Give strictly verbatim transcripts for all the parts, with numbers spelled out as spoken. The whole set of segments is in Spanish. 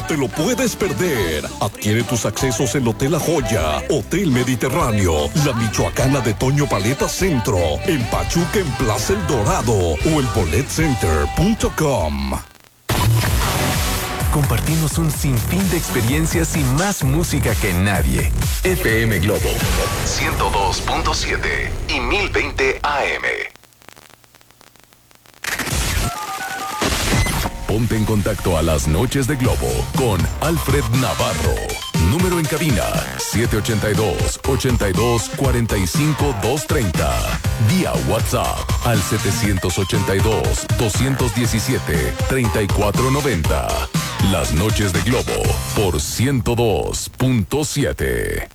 te lo puedes perder. Adquiere tus accesos en Hotel La Joya, Hotel Mediterráneo, La Michoacana de Toño Paleta Centro, en Pachuca en Plaza El Dorado o el bolet center punto com. Compartimos un sinfín de experiencias y más música que nadie. F M Globo ciento dos punto siete y mil veinte A M. Ponte en contacto a las noches de Globo con Alfred Navarro. Número en cabina siete ocho dos, ocho dos, cuatro cinco, dos tres cero. Vía WhatsApp al siete ocho dos, dos uno siete, tres cuatro nueve cero. Las noches de Globo por ciento dos punto siete.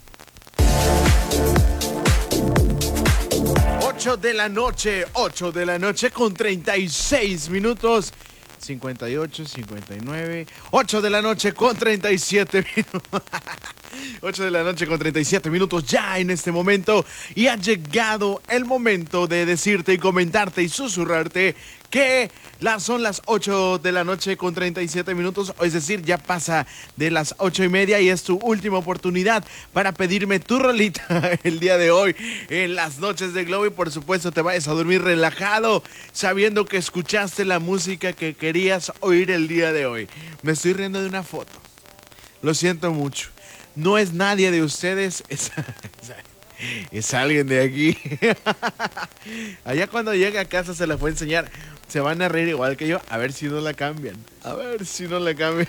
ocho de la noche, ocho de la noche con treinta y seis minutos. cincuenta y ocho, cincuenta y nueve, ocho de la noche con treinta y siete minutos. ocho de la noche con treinta y siete minutos ya en este momento. Y ha llegado el momento de decirte y comentarte y susurrarte que las, son las ocho de la noche con treinta y siete minutos. Es decir, ya pasa de las ocho y media y es tu última oportunidad para pedirme tu rolita el día de hoy en las noches de Globo. Y por supuesto te vayas a dormir relajado sabiendo que escuchaste la música que querías oír el día de hoy. Me estoy riendo de una foto. Lo siento mucho. No es nadie de ustedes, es, es alguien de aquí. Allá cuando llegue a casa se la fue a enseñar. Se van a reír igual que yo. A ver si no la cambian. A ver si no la cambian.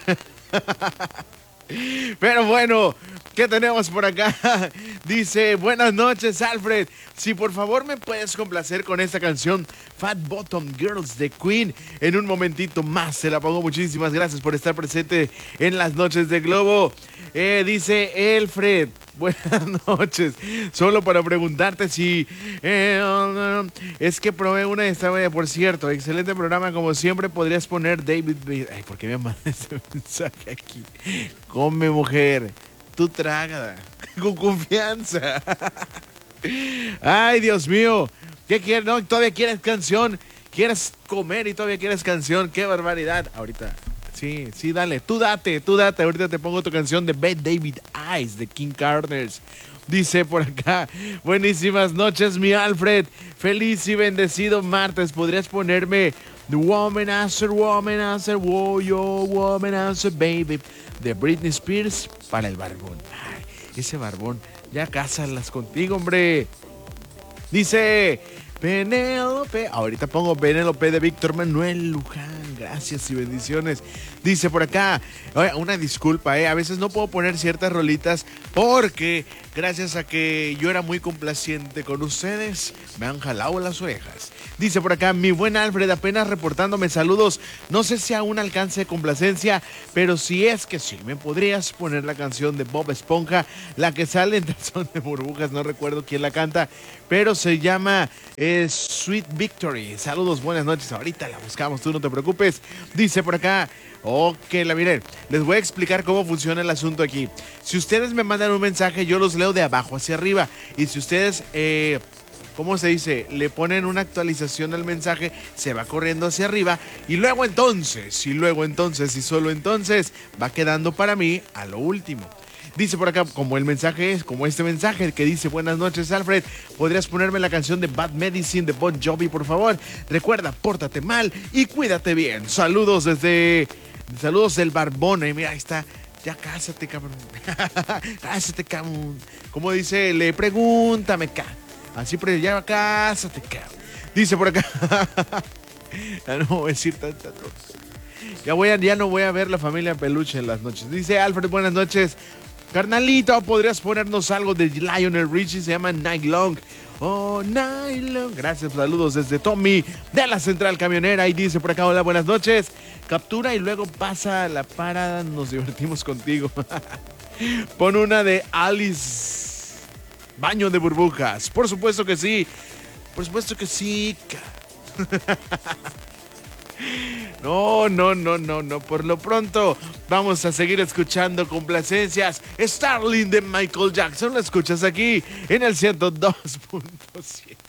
Pero bueno, ¿qué tenemos por acá? Dice, buenas noches, Alfred. Si por favor me puedes complacer con esta canción Fat Bottom Girls de Queen. En un momentito más se la pongo. Muchísimas gracias por estar presente en las noches de Globo. Eh, dice Alfred, buenas noches. Solo para preguntarte si eh, es que probé una esta vez. Por cierto, excelente programa como siempre. Podrías poner David. Ay, ¿por qué me mandas ese mensaje aquí? Come, mujer, tú traga con confianza. Ay, Dios mío, ¿qué quieres? No, todavía quieres canción. Quieres comer y todavía quieres canción. Qué barbaridad. Ahorita. Sí, sí, dale, tú date, tú date. Ahorita te pongo tu canción de Bad David Eyes de King Carters. Dice por acá, buenísimas noches, mi Alfred. Feliz y bendecido martes. ¿Podrías ponerme The Woman Answer, Woman Answer, Wo Yo, Woman Answer, Baby de Britney Spears para el barbón? Ay, ese barbón, ya cásalas contigo, hombre. Dice Penélope, ahorita pongo Penélope de Víctor Manuel Luján. Gracias y bendiciones. Dice por acá, oye, una disculpa, eh, a veces no puedo poner ciertas rolitas porque gracias a que yo era muy complaciente con ustedes, me han jalado las orejas. Dice por acá, mi buen Alfred, apenas reportándome saludos. No sé si aún alcance de complacencia, pero si es que sí, me podrías poner la canción de Bob Esponja, la que sale en Tazón de Burbujas, no recuerdo quién la canta, pero se llama eh, Sweet Victory. Saludos, buenas noches, ahorita la buscamos, tú no te preocupes. Dice por acá, ok, la miren, les voy a explicar cómo funciona el asunto aquí. Si ustedes me mandan un mensaje, yo los leo de abajo hacia arriba, y si ustedes... Eh, ¿Cómo se dice? Le ponen una actualización al mensaje, se va corriendo hacia arriba y luego entonces, y luego entonces, y solo entonces va quedando para mí a lo último. Dice por acá, como el mensaje es, como este mensaje que dice, buenas noches, Alfred, ¿podrías ponerme la canción de Bad Medicine de Bon Jovi, por favor? Recuerda, pórtate mal y cuídate bien. Saludos desde, saludos del Barbón, eh, mira, ahí está. Ya cásate, cabrón. Cásate, cabrón. Como dice, le pregúntame, cabrón. Así, pero ya cásate, cabrón. Dice por acá. Ya no voy a decir tanta cosa. Ya, voy a, ya no voy a ver la familia Peluche en las noches. Dice Alfred, buenas noches. Carnalito, ¿podrías ponernos algo de Lionel Richie? Se llama Night Long. Oh, Night Long. Gracias, saludos desde Tommy de la Central Camionera. Y dice por acá, hola, buenas noches. Captura y luego pasa la parada. Nos divertimos contigo. Pon una de Alice. Baño de burbujas. Por supuesto que sí. Por supuesto que sí. No, no, no, no, no. Por lo pronto vamos a seguir escuchando complacencias. Starling de Michael Jackson. Lo escuchas aquí en el ciento dos punto siete.